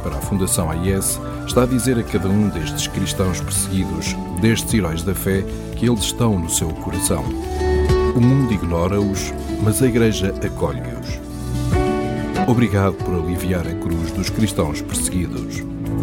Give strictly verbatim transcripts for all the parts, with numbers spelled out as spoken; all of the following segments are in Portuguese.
para a Fundação A I S está a dizer a cada um destes cristãos perseguidos, destes heróis da fé, que eles estão no seu coração. O mundo ignora-os, mas a Igreja acolhe-os. Obrigado por aliviar a cruz dos cristãos perseguidos.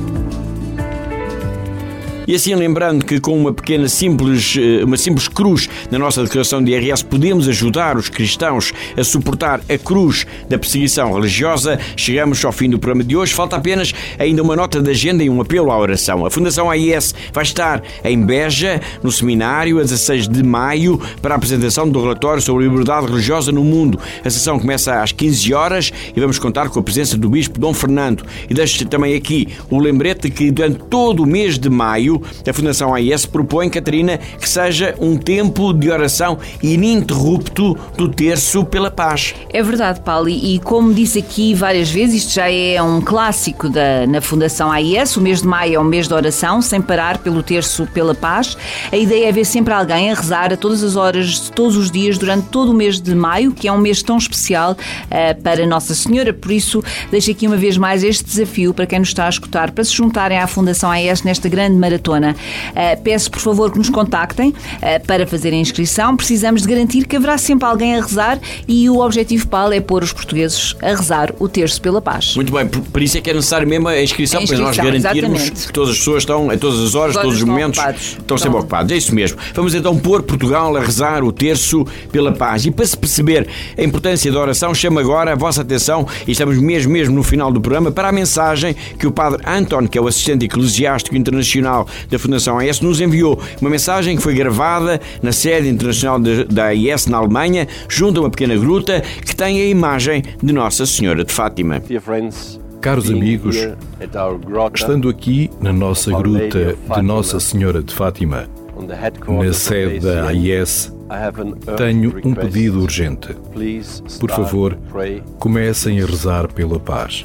E assim, lembrando que com uma pequena simples, uma simples cruz na nossa declaração de I R S podemos ajudar os cristãos a suportar a cruz da perseguição religiosa, chegamos ao fim do programa de hoje. Falta apenas ainda uma nota de agenda e um apelo à oração. A Fundação A I S vai estar em Beja, no seminário, a dezasseis de maio, para a apresentação do relatório sobre a liberdade religiosa no mundo. A sessão começa às quinze horas e vamos contar com a presença do Bispo Dom Fernando. E deixo também aqui o lembrete de que durante todo o mês de maio a Fundação A I S propõe, Catarina, que seja um tempo de oração ininterrupto do Terço pela Paz. É verdade, Paulo, e como disse aqui várias vezes, isto já é um clássico da, na Fundação A I S. O mês de maio é um mês de oração, sem parar, pelo Terço pela Paz. A ideia é ver sempre alguém a rezar a todas as horas, todos os dias, durante todo o mês de maio, que é um mês tão especial uh, para Nossa Senhora. Por isso, deixo aqui uma vez mais este desafio para quem nos está a escutar, para se juntarem à Fundação A I S nesta grande maratona. Uh, peço, por favor, que nos contactem uh, para fazer a inscrição. Precisamos de garantir que haverá sempre alguém a rezar e o objetivo, Paulo, é pôr os portugueses a rezar o Terço pela Paz. Muito bem, por, por isso é que é necessário mesmo a inscrição, a inscrição para nós garantirmos exatamente. Que todas as pessoas estão, a todas as horas, todos os momentos, ocupados. estão, estão sempre ocupados. É isso mesmo. Vamos então pôr Portugal a rezar o Terço pela Paz. E para se perceber a importância da oração, chamo agora a vossa atenção, e estamos mesmo, mesmo no final do programa, para a mensagem que o Padre Anton, que é o assistente eclesiástico internacional da Fundação A I S, nos enviou. Uma mensagem que foi gravada na sede internacional de, da A I S na Alemanha, junto a uma pequena gruta que tem a imagem de Nossa Senhora de Fátima. Caros amigos, estando aqui na nossa gruta de Nossa Senhora de Fátima, na sede da A I S, tenho um pedido urgente. Por favor, comecem a rezar pela paz.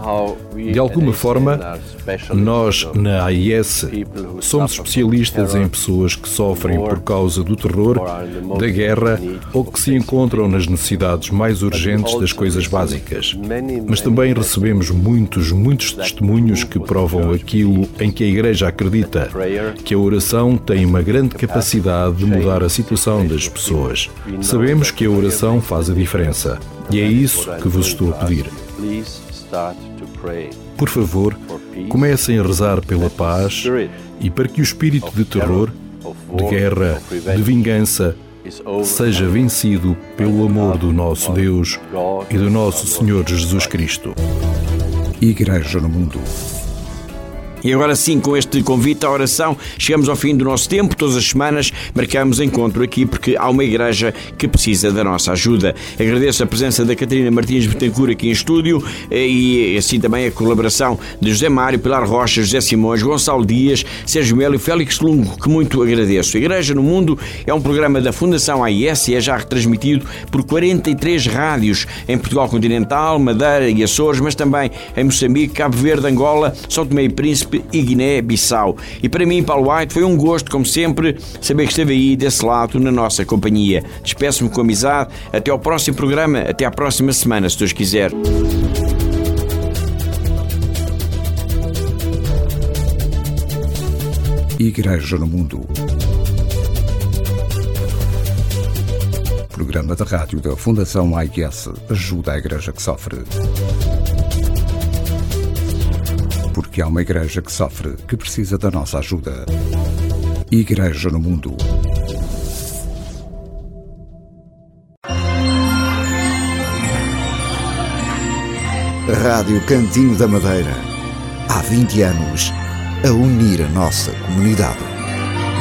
De alguma forma, nós na A I S somos especialistas em pessoas que sofrem por causa do terror, da guerra ou que se encontram nas necessidades mais urgentes das coisas básicas. Mas também recebemos muitos, muitos testemunhos que provam aquilo em que a Igreja acredita, que a oração tem uma grande capacidade de mudar a situação das pessoas. Sabemos que a oração faz a diferença e é isso que vos estou a pedir. Por favor, comecem a rezar pela paz e para que o espírito de terror, de guerra, de vingança seja vencido pelo amor do nosso Deus e do nosso Senhor Jesus Cristo. Igreja no Mundo. E agora sim, com este convite à oração, chegamos ao fim do nosso tempo. Todas as semanas marcamos encontro aqui porque há uma igreja que precisa da nossa ajuda. Agradeço a presença da Catarina Martins Betancourt aqui em estúdio e assim também a colaboração de José Mário, Pilar Rocha, José Simões, Gonçalo Dias, Sérgio Melo e Félix Lungo, que muito agradeço. A Igreja no Mundo é um programa da Fundação A I S e é já retransmitido por quarenta e três rádios em Portugal continental, Madeira e Açores, mas também em Moçambique, Cabo Verde, Angola, São Tomé e Príncipe e Guiné-Bissau. E para mim, Paulo White, foi um gosto, como sempre, saber que esteve aí desse lado na nossa companhia. Despeço-me com amizade. Até ao próximo programa, até à próxima semana, se Deus quiser. Igreja no Mundo. Programa da rádio da Fundação A I S ajuda a Igreja que sofre. Porque há uma igreja que sofre, que precisa da nossa ajuda. Igreja no Mundo. Rádio Cantinho da Madeira. Há vinte anos, a unir a nossa comunidade.